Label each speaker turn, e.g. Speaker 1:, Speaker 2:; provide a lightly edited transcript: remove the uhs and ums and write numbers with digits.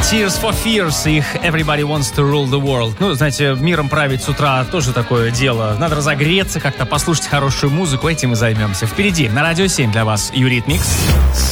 Speaker 1: Tears for Fears, их Everybody Wants to Rule the World. Ну, знаете, миром править с утра тоже такое дело. Надо разогреться, как-то послушать хорошую музыку, этим и займемся. Впереди на Радио 7 для вас Eurythmics.